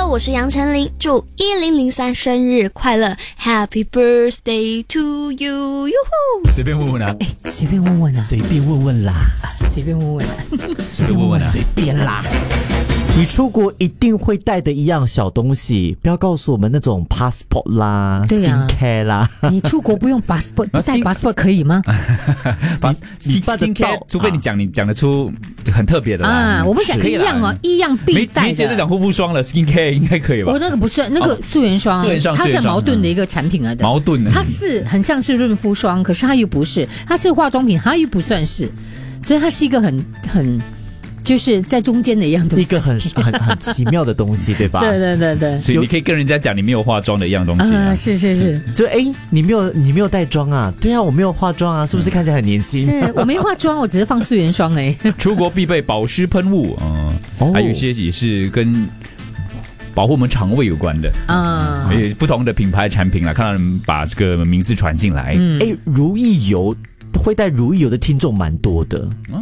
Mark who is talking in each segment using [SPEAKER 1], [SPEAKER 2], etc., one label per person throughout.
[SPEAKER 1] 我是杨丞琳，祝1003生日快乐 ，Happy Birthday to you！
[SPEAKER 2] 随便问问啊，
[SPEAKER 3] 随便问问啊，
[SPEAKER 4] 随便问问啦，
[SPEAKER 3] 随便问问啊，
[SPEAKER 2] 随便问问啊，
[SPEAKER 4] 随便啦。你出国一定会带的一样小东西，不要告诉我们那种 passport 啦、
[SPEAKER 3] 对啊
[SPEAKER 4] skincare 啦。
[SPEAKER 3] 你出国不用 passport， 不带 passport 可以吗？
[SPEAKER 4] 你办得到
[SPEAKER 2] skincare， 除非你讲得出很特别的啦
[SPEAKER 3] 啊，我们讲
[SPEAKER 2] 可以啦
[SPEAKER 3] 一样哦，一样必带
[SPEAKER 2] 没接着
[SPEAKER 3] 的。
[SPEAKER 2] 讲护肤霜了 ，skincare 应该可以吧？
[SPEAKER 3] 我那个不是那个素颜霜，
[SPEAKER 2] 素颜霜
[SPEAKER 3] 它是
[SPEAKER 2] 素颜霜
[SPEAKER 3] 矛盾的一个产品来的。
[SPEAKER 2] 矛盾的
[SPEAKER 3] 它是很像是润肤霜，可是它又不是，它是化妆品，它又不算是，所以它是一个很就是在中间的一样东西，
[SPEAKER 4] 一个很奇妙的东西，对吧？
[SPEAKER 3] 对，
[SPEAKER 2] 所以你可以跟人家讲你没有化妆的一样东西啊。
[SPEAKER 3] 是，
[SPEAKER 4] 就你没有带妆啊？对啊，我没有化妆啊，是不是看起来很年轻？
[SPEAKER 3] 是我没化妆，我只是放素颜霜
[SPEAKER 2] 出国必备保湿喷雾还有一些也是跟保护我们肠胃有关的啊，不同的品牌产品啦，看到人把这个名字传进来。
[SPEAKER 4] 如意油。会带如意油的听众蛮多的。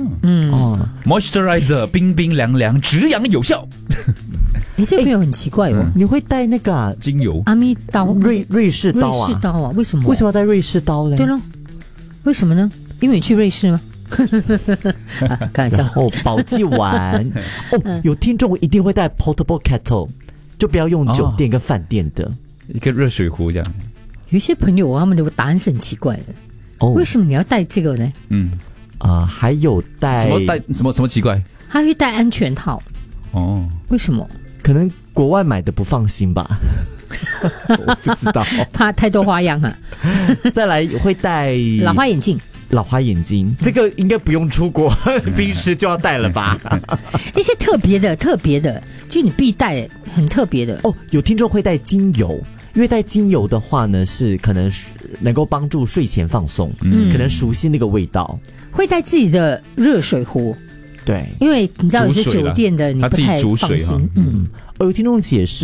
[SPEAKER 2] Moisturizer 冰冰凉凉，止痒有效。
[SPEAKER 3] 这个朋友很奇怪哦。
[SPEAKER 4] 你会带那个
[SPEAKER 2] 精油
[SPEAKER 3] 阿咪刀
[SPEAKER 4] 瑞士刀啊？
[SPEAKER 3] 瑞士刀啊？为什么
[SPEAKER 4] 要带瑞士刀嘞？
[SPEAKER 3] 对咯，为什么呢？因为你去瑞士吗？看一下。
[SPEAKER 4] 然后保济丸有听众一定会带 portable kettle， 就不要用酒店跟饭店的
[SPEAKER 2] 一个热水壶这样。
[SPEAKER 3] 有一些朋友他们的答案是很奇怪的。为什么你要带这个呢？
[SPEAKER 4] 还有带
[SPEAKER 2] 什么奇怪？
[SPEAKER 3] 他会带安全套。为什么？
[SPEAKER 4] 可能国外买的不放心吧。我不知道，
[SPEAKER 3] 怕太多花样啊。
[SPEAKER 4] 再来会带
[SPEAKER 3] 老花眼镜。
[SPEAKER 4] 这个应该不用出国，平时就要带了吧？
[SPEAKER 3] 一些特别的，就你必带，很特别的。
[SPEAKER 4] 有听众会带精油。因为带精油的话呢，是可能能够帮助睡前放松，可能熟悉那个味道。
[SPEAKER 3] 会带自己的热水壶，
[SPEAKER 4] 对，
[SPEAKER 3] 因为你知道有些酒店的你不太放心。
[SPEAKER 4] 有听众解释。